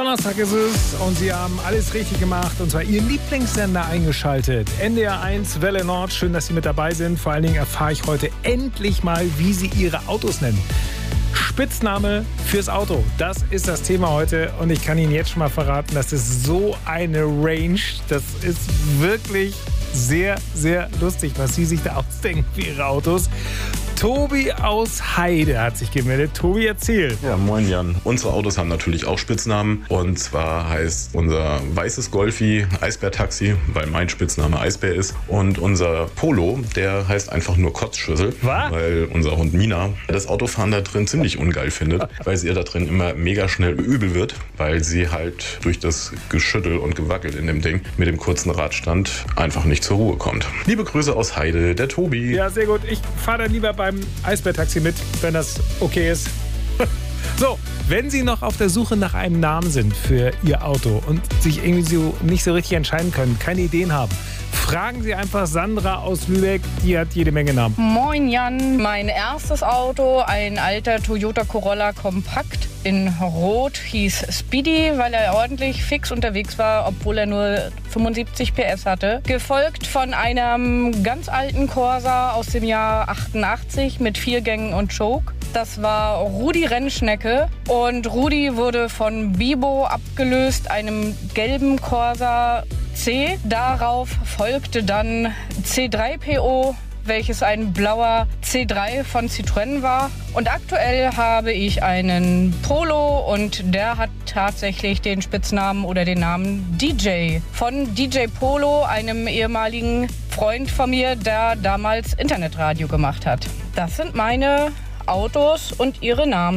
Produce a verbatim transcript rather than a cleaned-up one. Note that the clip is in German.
Donnerstag ist es und Sie haben alles richtig gemacht und zwar Ihren Lieblingssender eingeschaltet. N D R eins Welle Nord, schön, dass Sie mit dabei sind. Vor allen Dingen erfahre ich heute endlich mal, wie Sie Ihre Autos nennen. Spitzname fürs Auto, das ist das Thema heute und ich kann Ihnen jetzt schon mal verraten, das ist so eine Range, das ist wirklich sehr, sehr lustig, was Sie sich da ausdenken für Ihre Autos. Tobi aus Heide hat sich gemeldet. Tobi, erzähl. Ja, moin Jan. Unsere Autos haben natürlich auch Spitznamen. Und zwar heißt unser weißes Golfi Eisbär-Taxi, weil mein Spitzname Eisbär ist. Und unser Polo, der heißt einfach nur Kotzschüssel, Was? weil unser Hund Mina das Autofahren da drin ziemlich ungeil findet, weil sie ihr da drin immer mega schnell übel wird, weil sie halt durch das Geschüttel und Gewackel in dem Ding mit dem kurzen Radstand einfach nicht zur Ruhe kommt. Liebe Grüße aus Heide, der Tobi. Ja, sehr gut. Ich fahre dann lieber beim Eisbär-Taxi mit, wenn das okay ist. So, wenn Sie noch auf der Suche nach einem Namen sind für Ihr Auto und sich irgendwie so nicht so richtig entscheiden können, keine Ideen haben, fragen Sie einfach Sandra aus Lübeck, die hat jede Menge Namen. Moin Jan, mein erstes Auto, ein alter Toyota Corolla Kompakt in Rot, hieß Speedy, weil er ordentlich fix unterwegs war, obwohl er nur fünfundsiebzig P S hatte. Gefolgt von einem ganz alten Corsa aus dem Jahr achtundachtzig mit vier Gängen und Choke. Das war Rudi Rennschnecke und Rudi wurde von Bibo abgelöst, einem gelben Corsa C. Darauf folgte dann C drei P O, welches ein blauer C drei von Citroën war. Und aktuell habe ich einen Polo und der hat tatsächlich den Spitznamen oder den Namen D J. Von D J Polo, einem ehemaligen Freund von mir, der damals Internetradio gemacht hat. Das sind meine Autos und ihre Namen.